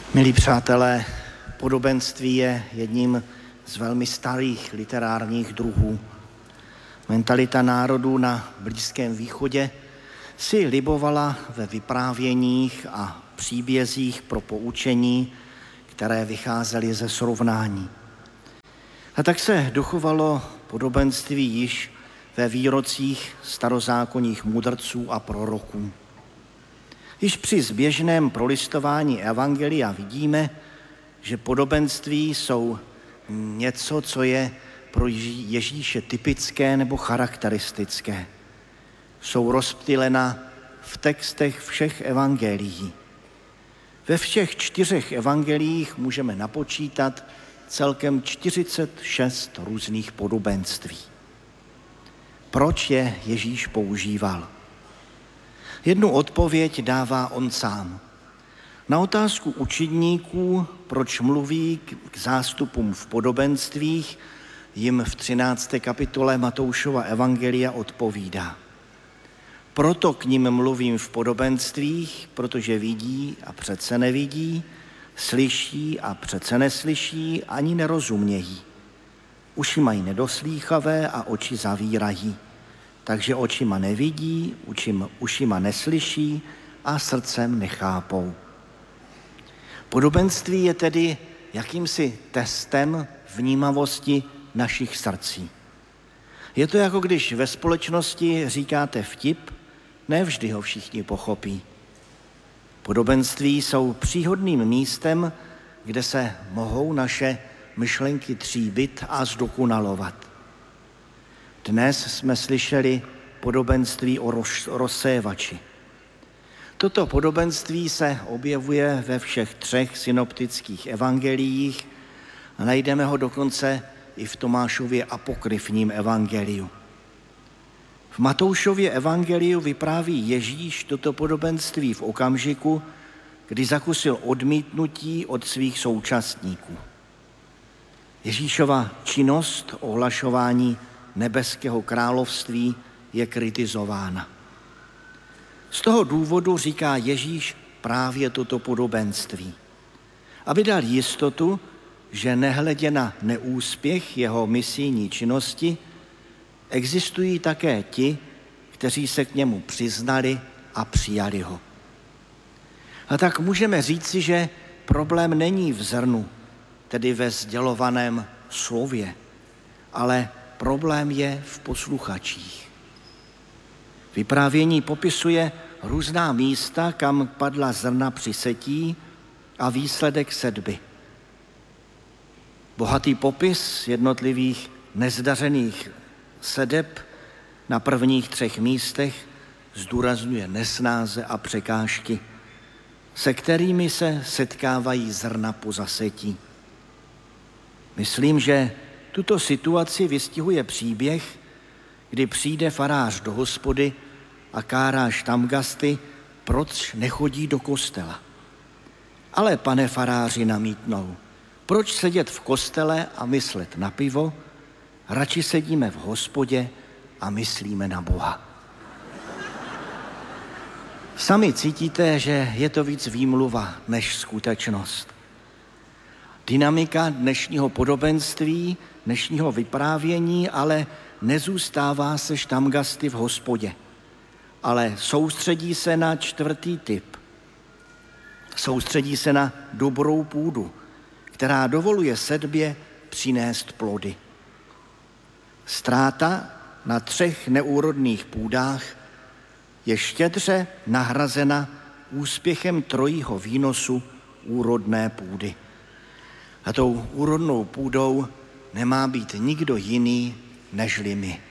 Milí přátelé, podobenství je jedním z velmi starých literárních druhů. Mentalita národů na Blízkém východě si libovala ve vyprávěních a příbězích pro poučení, které vycházely ze srovnání. A tak se dochovalo podobenství již ve výrocích starozákonních mudrců a proroků. Již při zběžném prolistování evangelia vidíme, že podobenství jsou něco, co je pro Ježíše typické nebo charakteristické. Jsou rozptylena v textech všech evangelií. Ve všech 4 evangeliích můžeme napočítat celkem 46 různých podobenství. Proč je Ježíš používal? Jednu odpověď dává on sám. Na otázku učedníků, proč mluví k zástupům v podobenstvích, jim v 13. kapitole Matoušova evangelia odpovídá. Proto k nim mluvím v podobenstvích, protože vidí a přece nevidí, slyší a přece neslyší, ani nerozumějí. Uši mají nedoslýchavé a oči zavírají. Takže očima nevidí, ušima neslyší a srdcem nechápou. Podobenství je tedy jakýmsi testem vnímavosti našich srdcí. Je to jako když ve společnosti říkáte vtip, ne vždy ho všichni pochopí. Podobenství jsou příhodným místem, kde se mohou naše myšlenky tříbit a zdokonalovat. Dnes jsme slyšeli podobenství o rozsévači. Toto podobenství se objevuje ve všech 3 synoptických evangeliích a najdeme ho dokonce i v Tomášově apokryfním evangeliu. V Matoušově evangeliu vypráví Ježíš toto podobenství v okamžiku, kdy zakusil odmítnutí od svých současníků. Ježíšova činnost ohlašování nebeského království je kritizována. Z toho důvodu říká Ježíš právě toto podobenství, aby dal jistotu, že nehledě na neúspěch jeho misijní činnosti, existují také ti, kteří se k němu přiznali a přijali ho. A tak můžeme říci, že problém není v zrnu, tedy ve sdělovaném slově, ale problém je v posluchačích. Vyprávění popisuje různá místa, kam padla zrna při setí a výsledek setby. Bohatý popis jednotlivých nezdařených sedeb na prvních 3 místech zdůrazňuje nesnáze a překážky, se kterými se setkávají zrna po zasetí. Myslím, že tuto situaci vystihuje příběh, kdy přijde farář do hospody a kárá štamgasty, proč nechodí do kostela. Ale pane faráři, namítnou, proč sedět v kostele a myslet na pivo, radši sedíme v hospodě a myslíme na Boha. Sami cítíte, že je to víc výmluva než skutečnost. Dynamika dnešního podobenství, dnešního vyprávění ale nezůstává se štamgasty v hospodě, ale soustředí se na 4. typ. Soustředí se na dobrou půdu, která dovoluje sedbě přinést plody. Ztráta na 3 neúrodných půdách je štědře nahrazena úspěchem 3. výnosu úrodné půdy. A tou úrodnou půdou nemá být nikdo jiný nežli my.